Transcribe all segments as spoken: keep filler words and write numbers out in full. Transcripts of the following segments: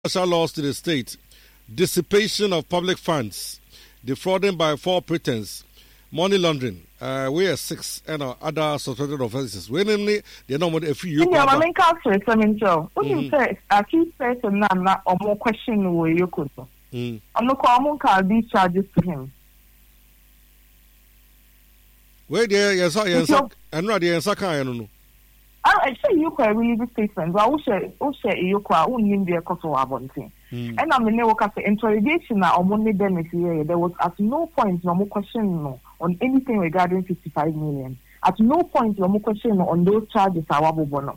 Special laws to the state, dissipation of public funds, defrauding by false pretense, money laundering. Uh, we are six and uh, other suspected offences. We namely, they know what if you. Yeah, I mean, counsel, something so. What you say? I keep saying that or more question where you could. I'm not calling call these charges to him. Where there, yes, yes, and not the answer. I don't know. I say you can really be statement, but I will say, will say you can only in the cost of abundance. And I'm in the interrogation now on Monday. There was at no point no more question no, on anything regarding fifty-five million. At no point no more question on those charges. Are bono.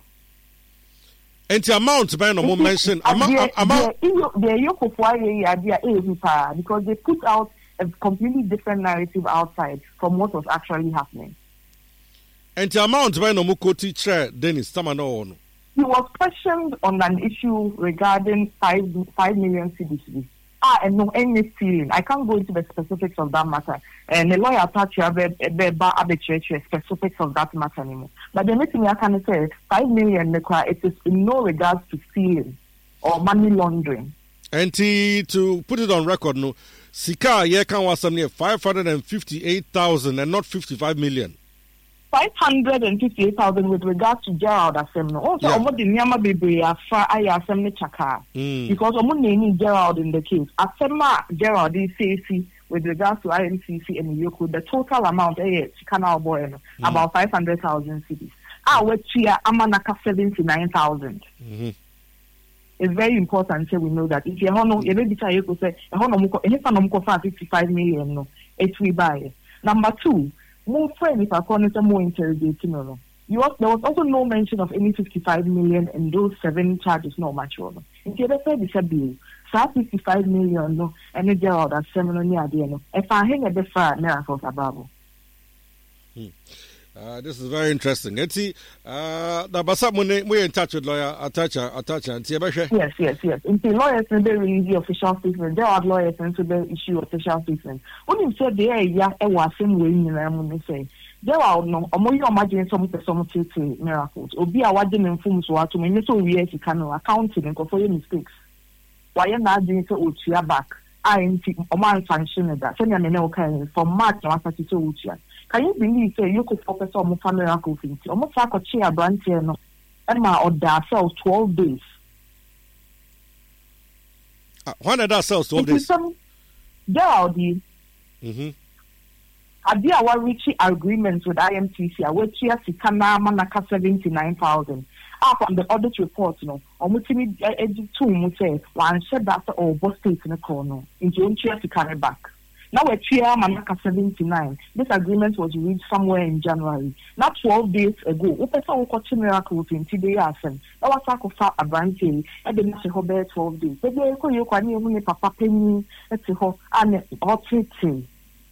And the amount by no more mention amount amount. They you could idea because they put out a completely different narrative outside from what was actually happening. And the amount by no more teacher Dennis Tamano. He was questioned on an issue regarding five five million C D C. Ah, and no any feeling. I can't go into the specifics of that matter. And the lawyer attached to the specifics of that matter anymore. But the only thing I can say, five million, it is in no regards to stealing or money laundering. And to, to put it on record, no, Sika ye can was something five hundred and fifty-eight thousand and not fifty-five million. Five hundred and fifty-eight thousand with regards to Gerald Assembly. Also, yeah. Omo the Nyama Baby Afa Aya Assembly Chaka. Because Omo name Gerald in the case. Asema Gerald is C with regards to I M C C and Yoko, the total amount eh Chikana boy mm. about five hundred thousand cities. Ah, we chia Amanaka seventy-nine thousand. Mm-hmm. It's very important so we know that if you hono you ready to you say hono muko if hono muko fifty-five million no it we buy. Number two, more friend if I call it more interrogating no. You was, there was also no mention of any fifty-five million in those seven charges no mature. In the other this bill, so fifty-five million no and the Gerald at seven on the no. If I hang at the fire miracles above. Hmm. Uh, this is very interesting. Let's see. Uh, we're in touch with lawyer Atacha. Atacha. Yes, yes, yes. In the lawyers, they release the official statement. There are lawyers and so they issue official statement. When you said there, yeah, it was same way in the say. There are no, or more you imagine some some miracles. Or be a wadding and fools who are to me, so we as you can accounting and for your mistakes. Why are not doing so with your back? I am a man sanctioned that. Send me no kind from March, no one to Uchian. Can you believe say you could focus on more family miracle things? Almost like a chair branch here no. Emma or that sells twelve days. Uh, when did that sells twelve days? There are the mm-hmm. I did our reaching agreements with I M T C. I went here to Kana Manaka seventy nine thousand. Ah, from the audit report, you know, almost me two say one said that or boss state in the corner. Into one chair to carry back. Now we're here, Manaka seventy-nine. This agreement was reached somewhere in January. Not twelve days ago. We person who got miracles in today. I said, "I was talking about a branch. I didn't say how twelve days. But they call you when you papa penny. Let's see how and hot thing."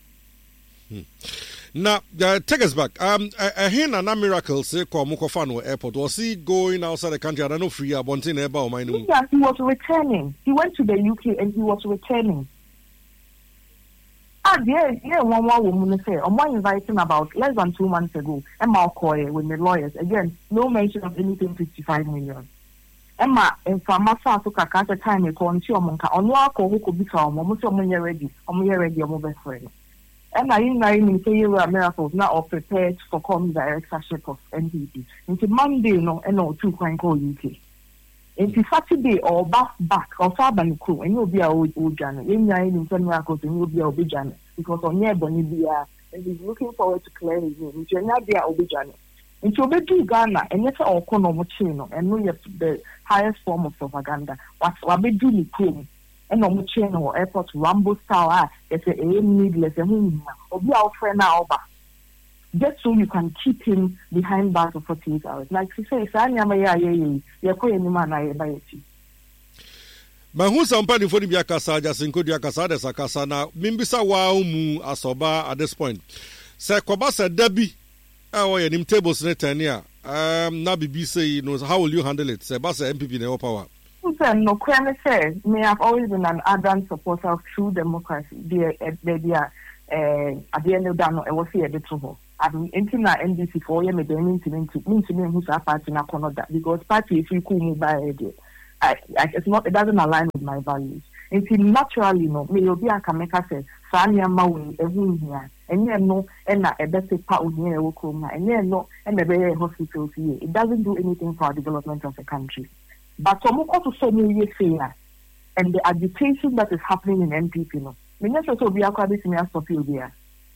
Now, uh, take us back. Um, I hear na miracles. Say, Kwamukofano Airport. Was he going outside the country? I don't know. Free abontin eba or my name. Yeah, he was returning. He went to the U K and he was returning. Ah, yeah, yeah, one more woman say, I'm inviting about less than two months ago, Emma Okoye with the lawyers. Again, no mention of anything fifty-five million. Emma, and from my father took a cat at time, you call on Monka, on Wako who could be found, almost on your ready, on your ready, your best friend. Emma, you know, say you were miracles now or prepared for coming directorship of N P P. Into Monday, no, and no, two can go U K. Into Saturday or back back or Faban crew, and you'll be a old Janet. When you're in ten miracles, and you'll be a big Janet. Because on your bonny and he's looking forward to clear his name. Into not be a old Janet. Into Bedu Ghana, and yet all Konomochino, and know you the highest form of propaganda. What's Wabedu Crew, and on Muchino airport, Rambo style, it's a needless, and him, or be our friend now. Just so you can keep him behind bars for forty-eight hours. Like she says, I'm a yeah, yeah, you're calling him and I buy it. But who's somebody for the Biakasa, just in Kodiakasa, the Sakasana, Mimbisa Waumu, Asoba at this point. Sir Kobasa Debbie, our name tables net ten year. Um, now B B C knows how will you handle it? Sir Bassa M P P no power. No, Kwame says, may have always been an ardent supporter of true democracy. They are at the end of that, I was here at the trouble. I'm entering our N D C for you, maybe mean to mean to mean to mean who's a party in a corner that because party if you could move by a day. I, I, it's not, it doesn't align with my values. And see, naturally, no, me will be a kameka says, Sanya Maui, a wound here, and yet no, and a better part of here, and yet no, and a very hospital here. It doesn't do anything for our development of the country. But some also so many fair, and the agitation that is happening in M P P, no, many also be a quality me as stop you there.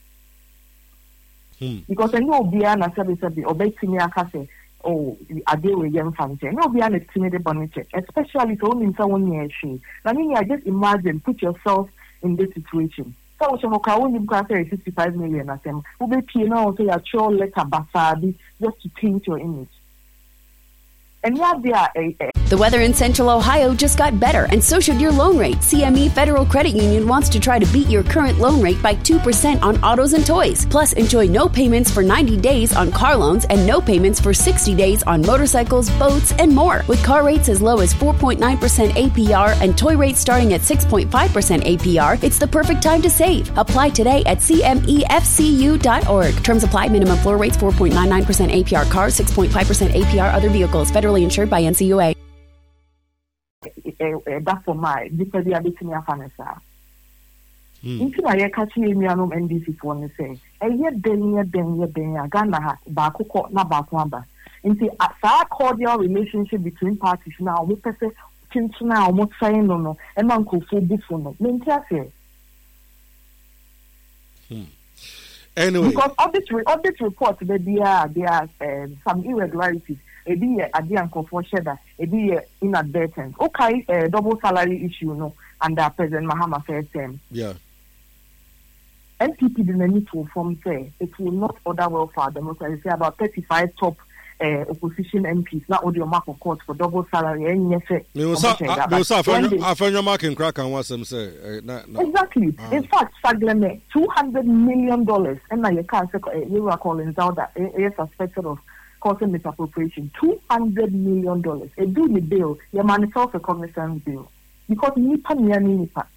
Because I know Bian as a said, or Betsy Case. Oh, I deal with young family. No, we are not timid bonnet, especially if only someone near she. I mean, I just imagine, put yourself in this situation. So, so how can you say sixty-five million at them? Who be you know, say a show letter basadi just to paint your image. And yeah, they are a. The weather in Central Ohio just got better, and so should your loan rate. C M E Federal Credit Union wants to try to beat your current loan rate by two percent on autos and toys. Plus, enjoy no payments for ninety days on car loans and no payments for sixty days on motorcycles, boats, and more. With car rates as low as four point nine percent A P R and toy rates starting at six point five percent A P R, it's the perfect time to save. Apply today at C M E F C U dot org. Terms apply. Minimum floor rates four point nine nine percent A P R cars, six point five percent A P R other vehicles. Federally insured by N C U A. That's for my because they are between your fanasa. Into my catching me on N D C for the say, a year then year then year then ya Ghana Bakuko na Bakwamba. Into a cordial relationship between parties now, we per se since now, what saying no no, and Uncle for Buffalo. Mentia Anyway, because of this of this report, there are there are uh, some irregularities. A be a Dianco for Shedder, a be inadvertent. Okay, a double salary issue, no, under President Mahama first term. Yeah. N P P didn't need to inform say it will not order well for democracy. Say about thirty-five top uh, opposition M Ps, not audio mark of court for double salary. And yes, they will say, I find your mark in crack and what some say. Exactly. Uh, In fact, Sagleme, two hundred million dollars, and now you can't say you were calling out that is suspected of causing misappropriation. Two hundred million dollars. A do the bill, your manifest a cognizance bill. Because nipa niya nipa.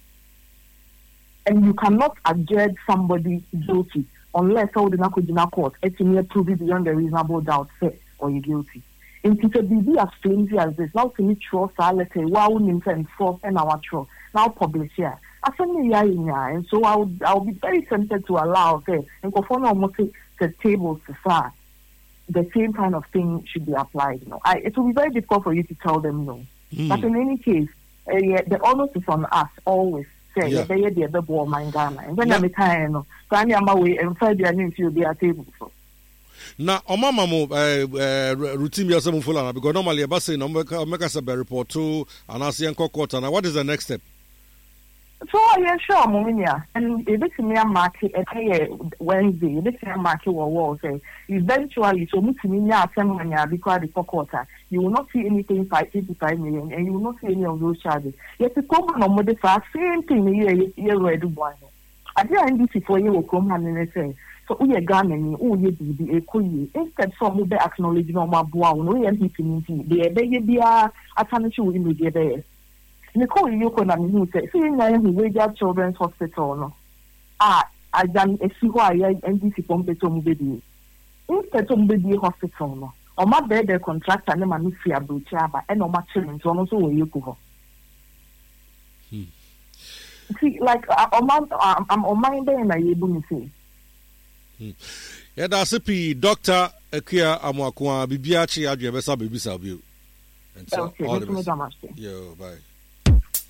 And you cannot adjudge somebody guilty unless all the Nakujina court it's near prove it beyond a reasonable doubt say or you're guilty. And it's a B B as flimsy as this. Now to me trust let's say wow and force and our trust. Now publish here. I said me yeah and so I would I would be very tempted to allow say and go for almost the tables to far. The same kind of thing should be applied. You know, I, it will be very difficult for you to tell them no. Mm. But in any case, uh, yeah, the onus is on us always. Say, yeah. They are the other ball in Ghana. And when I'm tired, no, so I'm my way and find your name to be a table. Now, on my mama, routine yourself full because normally a bus in Omega Bay report to an ASEAN court. Now, what is the next step? So yeah, sure, Mominia, and if it's me a market at Wednesday, if it's a market or wall say eventually so Mutimia Semania because the quarter, you will not see anything five fifty five million and you will not see any of those charges. Yet the common on the same thing year year ready one. I did this for you will come and say so we are Ghana, oh ye be a coy instead some will be acknowledging on my bow, no and he they be a attention in the day. Nicole Yoko na me say, see na who Wage Children's Hospital no. Ah, I done a see why N D C pompe to mbedi. Instead to mbedi hospital no. O ma be the contractor na ma no fi abrocha ba e no ma children so no so we yoko. Hmm. See like o ma am o ma be na yebu ni say. Hmm. Yeah, that's a P Doctor Akia Amwakwa bibia chi adwe besa bebisa bio. And so okay, all the best. Yo, bye.